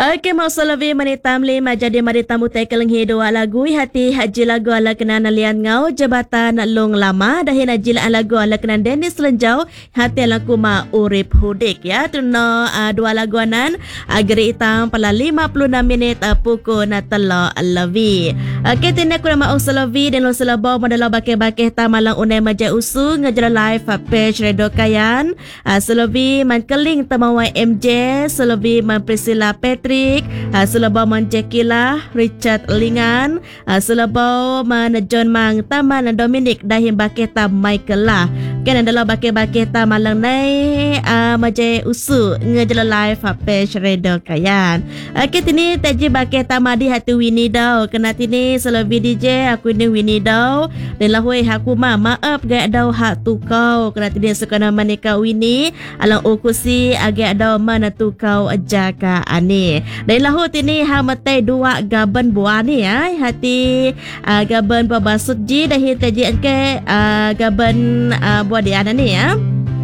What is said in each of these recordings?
Okey, mau selawi manitam le majadi maritamu tekeleng hidu lagu hati haji lagu ala kenan lian ngau jabatan long lama dahin haji lagu ala kenan Dennis Lenjau hati laku ma urip hudik ya tuno dua laguanan agri itam pala 56 minit pukul na telo lawi. Okey tine aku nama uselawi dan lo selabau madala bakeh-bakeh tamalang unai maja usu ngajara live page Radio Kayan selawi man keling tamawai MJ selawi man Priscilla Patrick, selebau man Jekila, Richard Lingan, selebau man John Mang Taman Dominic dahim baketa Michael lah. Kan adalah bakeh-baketa malang nai majai usu ngejala live page Radio Kayan. Okey tini taji baketa madi hati Winnie Dau. Kena tini selebi DJ aku ni Winnie Dau. Dan lahui aku maaf gak dau hak tukau. Kena tini suka nama nika Winnie. Alang ukusi agak dau mana tukau jaka ani. Dan lahu tini hamatai dua gaban buah ni ya. Hati gaban babasut ji dah hitaji ke gaban buah dia ni ya.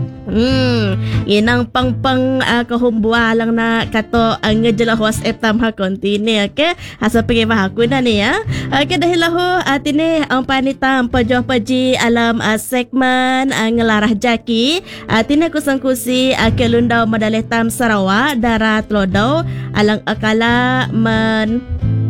Inang pang kahumbuah lang na kato ang ngejala WhatsApp tam ha kontine okay hasa pergi bah aku dah ni ya. Okay dahil lahu atine ang panitam pajoh paji alam segmen ngelarah jaki atine kusangkusi kelundau madaleh tam Sarawak darat lodau alang akala men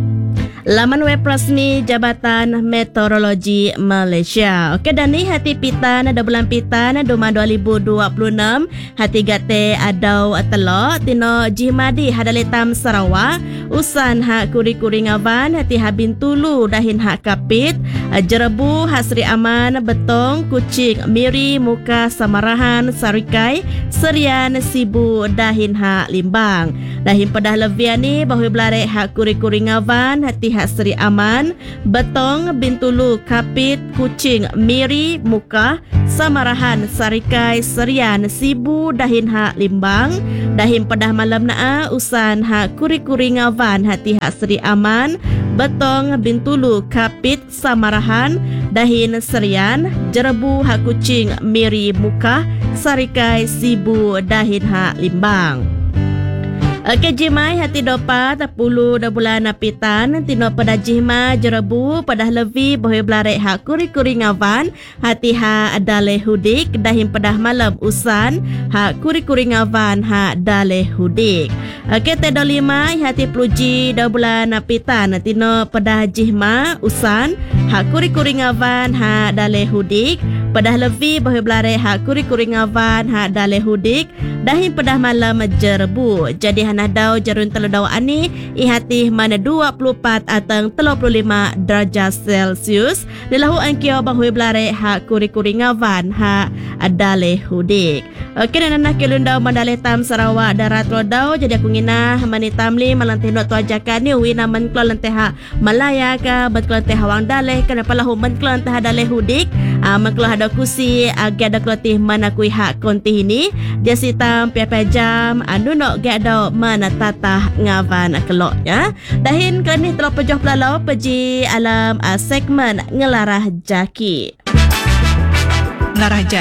laman web resmi Jabatan Meteorologi Malaysia. Okey dan ni hati pitan ada bulan pitan 2026 hati gate adau telo tino jimadi hadaletam Sarawak usan hak kuri-kuri ngawan hati habin tulu dahin hak kapit jerebu hasri aman betong kucing miri muka samarahan sarikai serian sibu dahin hak limbang dahin pedah levian ni bahu belare hak kuri-kuri ngawan hati Sri Aman, Betong, Bintulu, Kapit, Kucing, Miri, Muka, Samarahan, Sarikai, Serian, Sibu, dahin hak limbang, dahin pedah malam naa, usan hak kuri-kuri ngawan, hati hak Sri Aman, Betong, Bintulu, Kapit, Samarahan, dahin Serian, Jerebu, hak Kucing, Miri, Muka, Sarikai, Sibu, dahin hak limbang. Okey jimai hati dopa 10 dah bulan apitan tino pada jima jerebu pada levi bohe blare hak kuri-kuri ngawan hati ha dale hudik dahim pedah malam usan hak kuri-kuri ngawan ha dale hudik. Okey tedo 5 hati pluji dah bulan apitan tino pada jima usan hak kuri-kuri ngawan ha dale hudik pedah levi bohe blare hak kuri-kuri ngawan ha dale hudik dahim pedah malam jerebu. Jadi hanadau jarun teledau ani ihati mana 24 atang 35 darjah Celsius delahu angkio bahui belare hak kuri-kuri ngawan hak adale hudik. Okey dan anak kelundau mandale tam Sarawak darat lodau jadi aku ngina mani tamli malanteh no tuajakan ni wina man klon lanteh Malaya ka bat klon teh hawang dale kenapa lahu man klon teh dale hudik man klon ada kusi agak ada klotih mana kui hak konti ini dia sitam piapa jam anu no gado mana tatah ngawan kelok ya. Dahin kini telah pejoh pelalau peji alam segmen ngelarah jaki. Ngelarah jaki